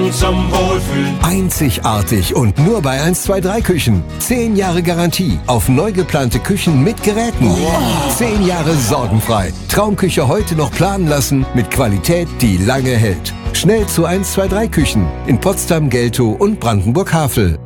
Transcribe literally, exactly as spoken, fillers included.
zum Wohlfühlen. Einzigartig und nur bei eins zwei drei Küchen. Zehn Jahre Garantie auf neu geplante Küchen mit Geräten. Wow. Zehn Jahre sorgenfrei. Traumküche heute noch planen lassen mit Qualität, die lange hält. Schnell zu eins zwei drei Küchen in Potsdam, Geltow und Brandenburg-Havel.